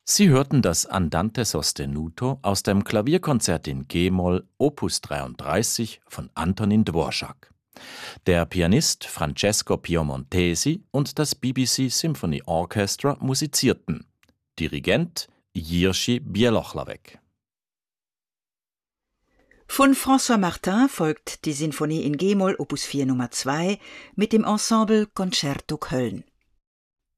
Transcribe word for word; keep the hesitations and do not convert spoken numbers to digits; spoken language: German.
Sie hörten das Andante sostenuto aus dem Klavierkonzert in G-Moll Opus dreiunddreißig von Antonin Dvorak. Der Pianist Francesco Piemontesi und das B B C Symphony Orchestra musizierten. Dirigent Jiří Bělohlavek. Von François Martin folgt die Sinfonie in G-Moll Opus vier Nummer zwei mit dem Ensemble Concerto Köln.